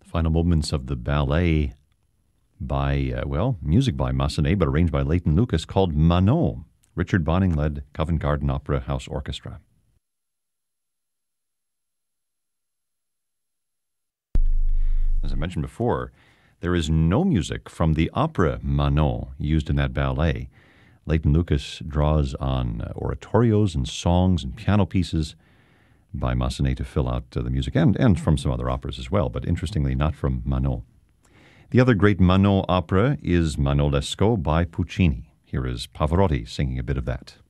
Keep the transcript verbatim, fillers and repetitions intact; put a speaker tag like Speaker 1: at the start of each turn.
Speaker 1: Final moments of the ballet by, uh, well, music by Massenet, but arranged by Leighton Lucas, called Manon. Richard Bonning led Covent Garden Opera House Orchestra. As I mentioned before, there is no music from the opera Manon used in that ballet. Leighton Lucas draws on uh, oratorios and songs and piano pieces by Massenet to fill out uh, the music, and, and from some other operas as well, but interestingly not from Manon. The other great Manon opera is Manon Lescaut by Puccini. Here is Pavarotti singing a bit of that.